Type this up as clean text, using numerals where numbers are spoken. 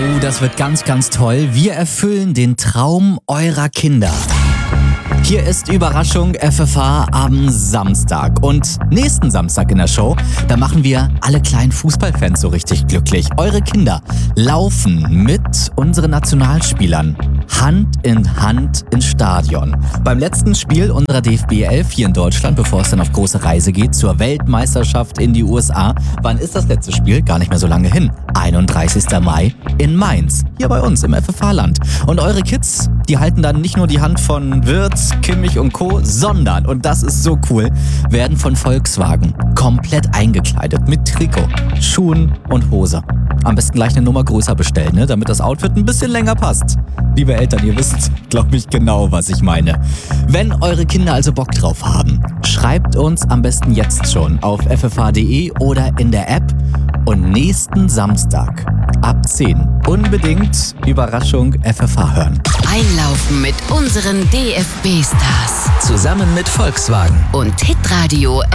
Oh, das wird ganz, ganz toll. Wir erfüllen den Traum eurer Kinder. Hier ist Überraschung FFH am Samstag. Und nächsten Samstag in der Show, da machen wir alle kleinen Fußballfans so richtig glücklich. Eure Kinder laufen mit unseren Nationalspielern Hand in Hand ins Stadion. Beim letzten Spiel unserer DFB 11 hier in Deutschland, bevor es dann auf große Reise geht, zur Weltmeisterschaft in die USA. Wann ist das letzte Spiel? Gar nicht mehr so lange hin. 31. Mai in Mainz, hier bei uns im FFH-Land. Und eure Kids, die halten dann nicht nur die Hand von Wirtz, Kimmich und Co., sondern, und das ist so cool, werden von Volkswagen komplett eingekleidet mit Trikot, Schuhen und Hose. Am besten gleich eine Nummer größer bestellen, ne, damit das Outfit ein bisschen länger passt. Liebe Eltern, ihr wisst, glaube ich, genau, was ich meine. Wenn eure Kinder also Bock drauf haben, schreibt uns am besten jetzt schon auf ffh.de oder in der App. Und nächsten Samstag ab 10 unbedingt Überraschung FFH hören. Einlaufen mit unseren DFB-Stars. Zusammen mit Volkswagen Und Hitradio